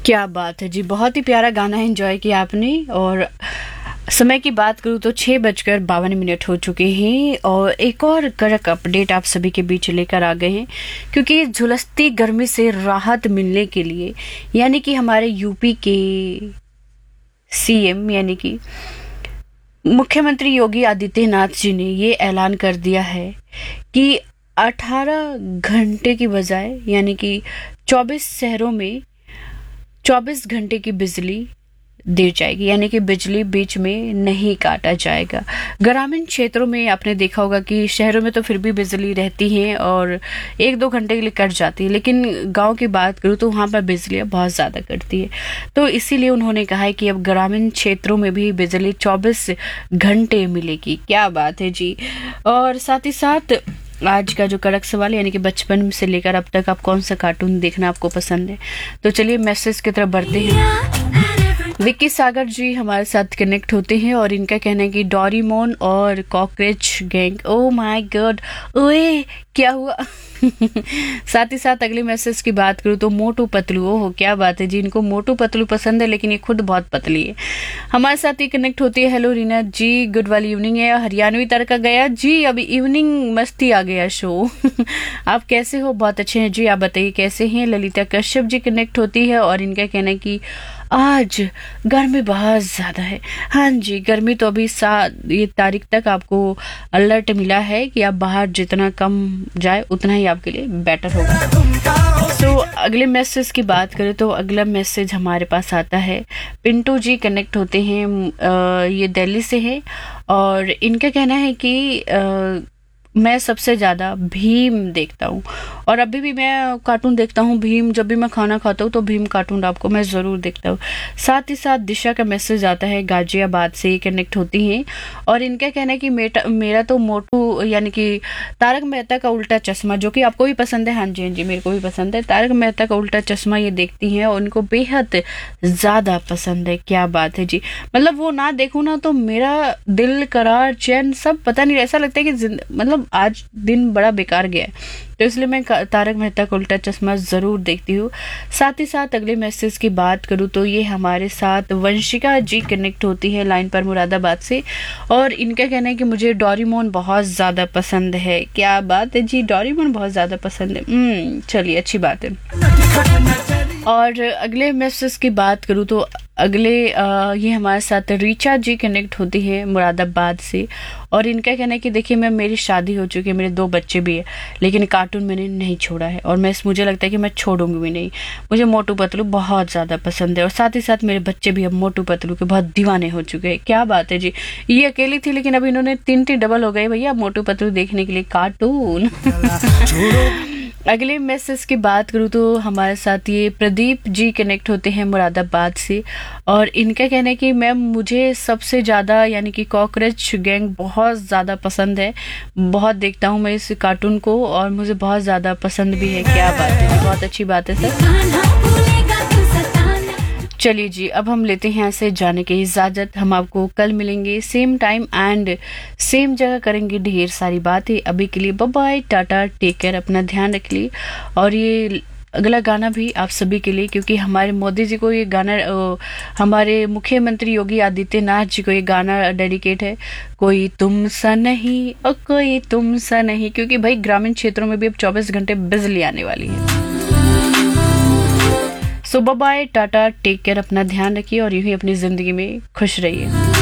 क्या बात है जी, बहुत ही प्यारा गाना एंजॉय किया आपने। और समय की बात करूँ तो 6:52 हो चुके हैं और एक और कड़क अपडेट आप सभी के बीच लेकर आ गए हैं, क्योंकि झुलसती गर्मी से राहत मिलने के लिए यानी कि हमारे यूपी के सीएम यानी कि मुख्यमंत्री योगी आदित्यनाथ जी ने ये ऐलान कर दिया है कि 18 घंटे की बजाय यानी कि 24 शहरों में 24 घंटे की बिजली दी जाएगी, यानी कि बिजली बीच में नहीं काटा जाएगा। ग्रामीण क्षेत्रों में आपने देखा होगा कि शहरों में तो फिर भी बिजली रहती है और 1-2 घंटे के लिए कट जाती है, लेकिन गांव की बात करूँ तो वहां पर बिजली बहुत ज़्यादा कटती है। तो इसीलिए उन्होंने कहा है कि अब ग्रामीण क्षेत्रों में भी बिजली 24 घंटे मिलेगी। क्या बात है जी। और साथ ही साथ आज का जो कड़क सवाल यानी कि बचपन से लेकर अब तक आप कौन सा कार्टून देखना आपको पसंद है, तो चलिए मैसेज की तरफ बढ़ते हैं। विक्की सागर जी हमारे साथ कनेक्ट होते हैं और इनका कहना है कि डोरेमोन और cockroach gang. Oh my God, ओए क्या हुआ। साथ ही साथ अगले मैसेज की बात करूँ तो मोटू पतलू। ओह क्या बात है जी, इनको मोटू पतलू पसंद है लेकिन ये खुद बहुत पतली है। हमारे साथ ये कनेक्ट होती है। हेलो रीना जी, गुड वाली इवनिंग है। हरियाणवी तड़का गया जी, अभी इवनिंग मस्ती आ गया शो। आप कैसे हो? बहुत अच्छे हैं जी, आप बताइए कैसे हैं। ललिता कश्यप जी कनेक्ट होती है और इनका कहना है कि आज गर्मी बहुत ज़्यादा है। हाँ जी, गर्मी तो अभी 7 तारीख तक आपको अलर्ट मिला है कि आप बाहर जितना कम जाए उतना ही आपके लिए बेटर होगा। सो अगले मैसेज की बात करें तो अगला मैसेज हमारे पास आता है। पिंटू जी कनेक्ट होते हैं, ये दिल्ली से है और इनका कहना है कि मैं सबसे ज़्यादा भीम देखता हूँ और अभी भी मैं कार्टून देखता हूँ भीम। जब भी मैं खाना खाता हूँ तो भीम कार्टून आपको मैं ज़रूर देखता हूँ। साथ ही साथ दिशा का मैसेज आता है, गाजियाबाद से कनेक्ट होती हैं और इनका कहना है कि मेरा तो मोटू यानी कि तारक मेहता का उल्टा चश्मा, जो कि आपको भी पसंद है। हाँ जी हाँ जी, मेरे को भी पसंद है। तारक मेहता का उल्टा चश्मा ये देखती हैं और उनको बेहद ज़्यादा पसंद है। क्या बात है जी, मतलब वो ना देखूँ ना तो मेरा दिल करार चैन सब पता नहीं, ऐसा लगता है कि मतलब आज दिन बड़ा बेकार गया है, तो इसलिए मैं तारक मेहता का उल्टा चश्मा जरूर देखती हूँ। साथ ही साथ अगले मैसेज की बात करूँ तो ये हमारे साथ वंशिका जी कनेक्ट होती है लाइन पर मुरादाबाद से और इनका कहना है कि मुझे डोरेमोन बहुत ज़्यादा पसंद है। क्या बात है जी, डोरेमोन बहुत ज़्यादा पसंद है। चलिए अच्छी बात है। और अगले मैसेज की बात करूँ तो अगले ये हमारे साथ रीचा जी कनेक्ट होती है मुरादाबाद से और इनका कहना है कि देखिए मेरी शादी हो चुकी है, मेरे 2 बच्चे भी है, लेकिन कार्टून मैंने नहीं छोड़ा है और मुझे लगता है कि मैं छोड़ूंगी भी नहीं। मुझे मोटू पतलू बहुत ज़्यादा पसंद है और साथ ही साथ मेरे बच्चे भी अब मोटू पतलू के बहुत दीवाने हो चुके हैं। क्या बात है जी, ये अकेली थी लेकिन अब इन्होंने 3 डबल हो गए भैया मोटू पतलू देखने के लिए कार्टून। अगले मैसेज की बात करूँ तो हमारे साथ ये प्रदीप जी कनेक्ट होते हैं मुरादाबाद से और इनका कहना है कि मैम मुझे सबसे ज़्यादा यानी कि कॉकरोच गैंग बहुत ज़्यादा पसंद है। बहुत देखता हूँ मैं इस कार्टून को और मुझे बहुत ज़्यादा पसंद भी है। क्या बात है, बहुत अच्छी बात है सर। चलिए जी, अब हम लेते हैं ऐसे जाने की इजाज़त। हम आपको कल मिलेंगे सेम टाइम एंड सेम जगह, करेंगे ढेर सारी बातें। अभी के लिए bye bye, Tata, take care, अपना ध्यान रख ली। और ये अगला गाना भी आप सभी के लिए, क्योंकि हमारे मोदी जी को ये गाना, हमारे मुख्यमंत्री योगी आदित्यनाथ जी को ये गाना डेडिकेट है। कोई तुम सा नहीं और कोई तुम सा नहीं, क्योंकि भाई ग्रामीण क्षेत्रों में भी अब 24 घंटे बिजली आने वाली है। सो bye bye, Tata, take care, अपना ध्यान रखिए और यूं ही अपनी जिंदगी में खुश रहिए।